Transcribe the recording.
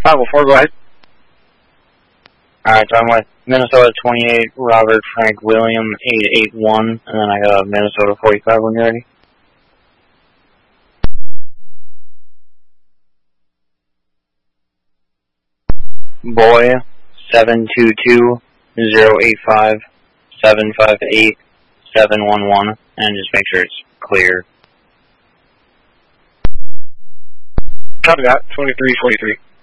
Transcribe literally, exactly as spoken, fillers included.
five oh four, go ahead. Alright, so I'm with Minnesota twenty-eight, Robert Frank William eight eight one, and then I got a Minnesota forty-five when you're ready. Boy, seven two two, zero eight five, seven five eight, seven one one, and just make sure it's clear. Copy that, twenty-three forty-three.